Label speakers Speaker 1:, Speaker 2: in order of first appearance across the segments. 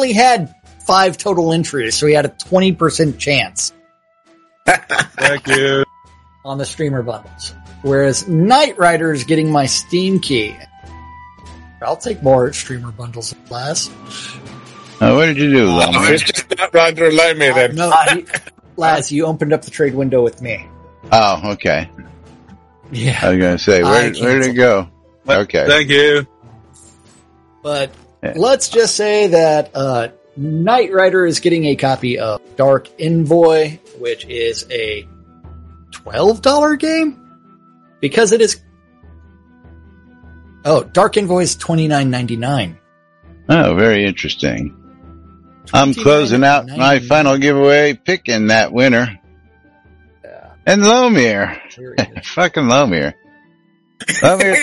Speaker 1: only had 5 total entries, so he had a 20% chance.
Speaker 2: Thank you.
Speaker 1: On the streamer bundles. Whereas Knight Rider is getting my Steam key. I'll take more streamer bundles in class.
Speaker 3: What did you do, Laz?
Speaker 2: It's just not right to allow me then.
Speaker 1: No, Laz, you opened up the trade window with me.
Speaker 3: Oh, okay.
Speaker 1: Yeah.
Speaker 3: I was going to say, where did it go? Okay.
Speaker 2: Thank you.
Speaker 1: But let's just say that Knight Rider is getting a copy of Dark Envoy, which is a $12 game? Because it is... Oh, Dark Envoy is $29.99.
Speaker 3: Oh, very interesting. I'm closing out my final giveaway, picking that winner.
Speaker 1: Yeah.
Speaker 3: And Lomir. Fucking Lomir. Lomir,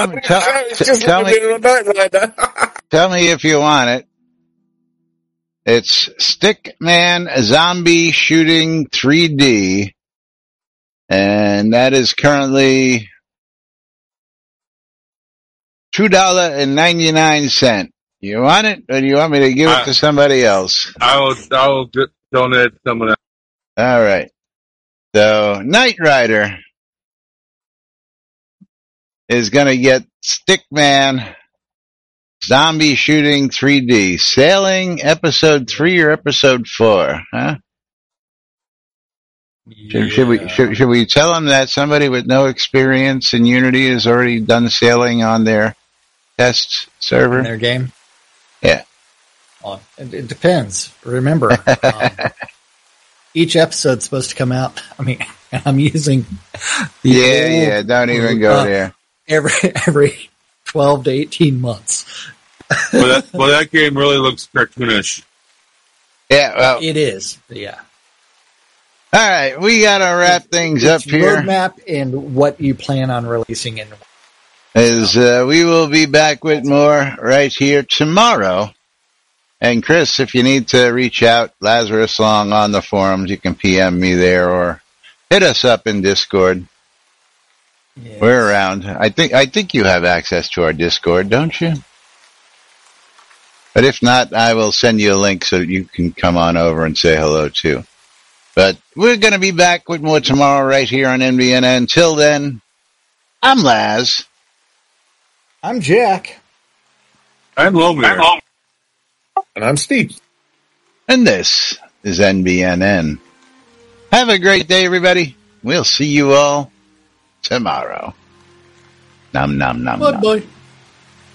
Speaker 3: tell me if you want it. It's Stickman Zombie Shooting 3D. And that is currently $2.99. You want it, or do you want me to give it to somebody else?
Speaker 2: I will donate someone else.
Speaker 3: All right. So Knight Rider is going to get Stickman Zombie Shooting 3D. Sailing episode 3 or episode 4, huh? Yeah. Should we tell them that somebody with no experience in Unity has already done sailing on their test server?
Speaker 1: In their game?
Speaker 3: Yeah.
Speaker 1: Well, it depends. Remember, each episode's supposed to come out. I mean, I'm using
Speaker 3: the don't even go there.
Speaker 1: Every 12 to 18 months.
Speaker 2: Well, that game really looks cartoonish.
Speaker 3: Yeah, well,
Speaker 1: it is. Yeah.
Speaker 3: All right, we got to wrap things up here.
Speaker 1: Roadmap and what you plan on releasing in.
Speaker 3: We will be back with more right here tomorrow. And Chris, if you need to reach out, Lazarus Long on the forums, you can PM me there or hit us up in Discord. Yes. We're around. I think you have access to our Discord, don't you? But if not, I will send you a link so that you can come on over and say hello too. But we're going to be back with more tomorrow right here on NBN. Until then, I'm Laz.
Speaker 1: I'm Jack.
Speaker 2: I'm Lomir. And I'm Steve.
Speaker 3: And this is NBNN. Have a great day, everybody. We'll see you all tomorrow. Nom nom nom.
Speaker 1: Bye-bye.